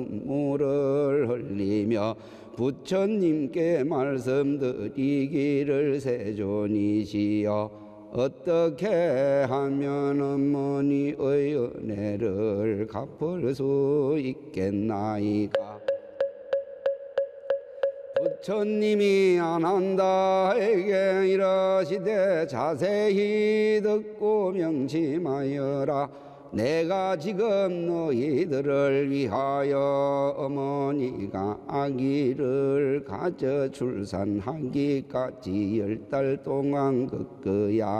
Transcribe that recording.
눈물을 흘리며 부처님께 말씀드리기를 세존이시여 어떻게 하면 어머니의 은혜를 갚을 수 있겠나이까. 부처님이 아난다에게 이러시되 자세히 듣고 명심하여라. 내가 지금 너희들을 위하여 어머니가 아기를 가져 출산하기까지 10달 동안 겪어야